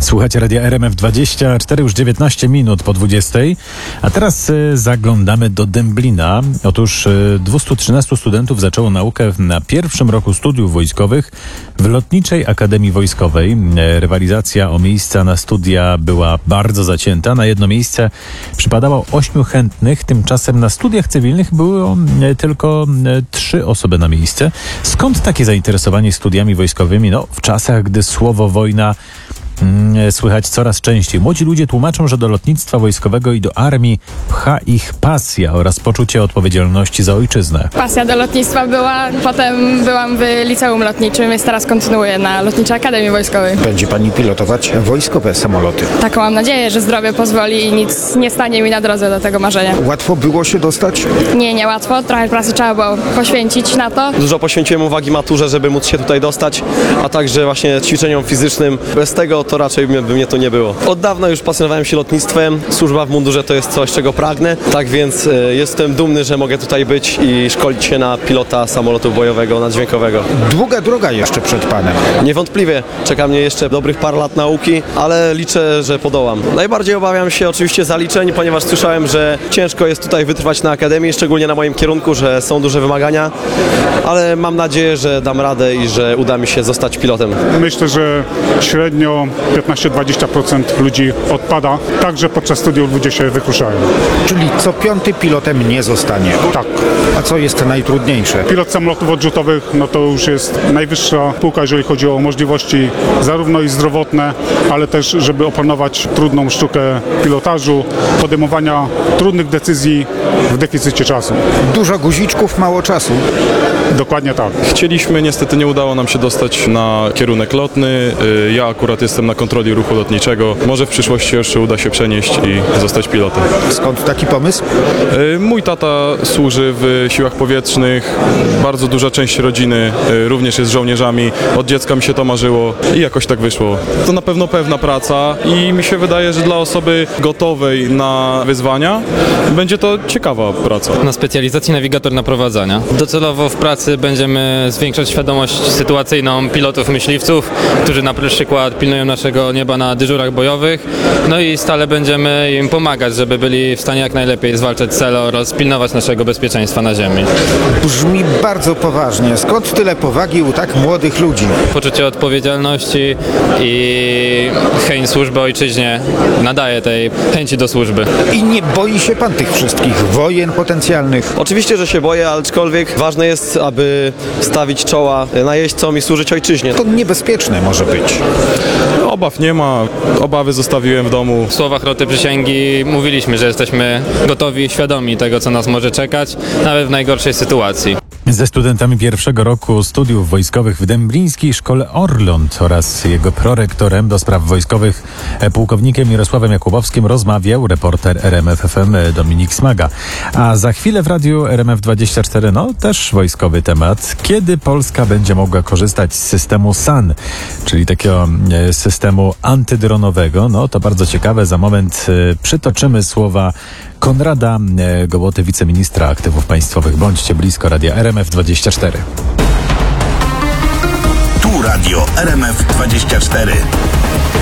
Słuchacie Radia RMF24, już 19 minut po 20. A teraz zaglądamy do Dęblina. Otóż 213 studentów zaczęło naukę na pierwszym roku studiów wojskowych w Lotniczej Akademii Wojskowej. Rywalizacja o miejsca na studia była bardzo zacięta. Na jedno miejsce przypadało 8 chętnych. Tymczasem na studiach cywilnych było tylko 3 osoby na miejsce. Skąd takie zainteresowanie studiami wojskowymi? No, w czasach, gdy słowo wojna słychać coraz częściej. Młodzi ludzie tłumaczą, że do lotnictwa wojskowego i do armii pcha ich pasja oraz poczucie odpowiedzialności za ojczyznę. Pasja do lotnictwa była, potem byłam w liceum lotniczym, więc teraz kontynuuję na Lotniczej Akademii Wojskowej. Będzie pani pilotować wojskowe samoloty. Taką mam nadzieję, że zdrowie pozwoli i nic nie stanie mi na drodze do tego marzenia. Łatwo było się dostać? Nie łatwo, trochę pracy trzeba było poświęcić na to. Dużo poświęciłem uwagi maturze, żeby móc się tutaj dostać, a także właśnie ćwiczeniom fizycznym. Bez tego to raczej by mnie to nie było. Od dawna już pasjonowałem się lotnictwem. Służba w mundurze to jest coś, czego pragnę. Tak więc jestem dumny, że mogę tutaj być i szkolić się na pilota samolotu bojowego, naddźwiękowego. Długa droga jeszcze przed panem. Niewątpliwie czeka mnie jeszcze dobrych parę lat nauki, ale liczę, że podołam. Najbardziej obawiam się oczywiście zaliczeń, ponieważ słyszałem, że ciężko jest tutaj wytrwać na akademii, szczególnie na moim kierunku, że są duże wymagania, ale mam nadzieję, że dam radę i że uda mi się zostać pilotem. Myślę, że średnio 15-20% ludzi odpada, także podczas studiów ludzie się wykruszają. Czyli co piąty pilotem nie zostanie. Tak. A co jest najtrudniejsze? Pilot samolotów odrzutowych, no to już jest najwyższa półka, jeżeli chodzi o możliwości zarówno i zdrowotne, ale też, żeby opanować trudną sztukę pilotażu, podejmowania trudnych decyzji w deficycie czasu. Dużo guziczków, mało czasu. Dokładnie tak. Chcieliśmy, niestety nie udało nam się dostać na kierunek lotny. Ja akurat jestem na kontroli ruchu lotniczego. Może w przyszłości jeszcze uda się przenieść i zostać pilotem. Skąd taki pomysł? Mój tata służy w siłach powietrznych. Bardzo duża część rodziny również jest żołnierzami. Od dziecka mi się to marzyło i jakoś tak wyszło. To na pewno pewna praca i mi się wydaje, że dla osoby gotowej na wyzwania będzie to ciekawa praca. Na specjalizacji nawigator naprowadzania. Docelowo w pracy będziemy zwiększać świadomość sytuacyjną pilotów myśliwców, którzy na przykład pilnują naszego nieba na dyżurach bojowych. No i stale będziemy im pomagać, żeby byli w stanie jak najlepiej zwalczać cele oraz pilnować naszego bezpieczeństwa na ziemi. Brzmi bardzo poważnie. Skąd tyle powagi u tak młodych ludzi? Poczucie odpowiedzialności i chęć służby ojczyźnie nadaje tej chęci do służby. I nie boi się pan tych wszystkich wojen potencjalnych? Oczywiście, że się boję, aczkolwiek ważne jest, aby stawić czoła najeźdźcom i służyć ojczyźnie. To niebezpieczne może być. Obaw nie ma. Obawy zostawiłem w domu. W słowach roty przysięgi mówiliśmy, że jesteśmy gotowi i świadomi tego, co nas może czekać, nawet w najgorszej sytuacji. Ze studentami pierwszego roku studiów wojskowych w Dęblińskiej Szkole Orląt oraz jego prorektorem do spraw wojskowych pułkownikiem Mirosławem Jakubowskim rozmawiał reporter RMF FM Dominik Smaga. A za chwilę w radiu RMF24 też wojskowy temat. Kiedy Polska będzie mogła korzystać z systemu SAN, czyli takiego systemu antydronowego? To bardzo ciekawe. Za moment przytoczymy słowa Konrada Gołoty, wiceministra aktywów państwowych. Bądźcie blisko radia RMF24. Tu radio RMF24.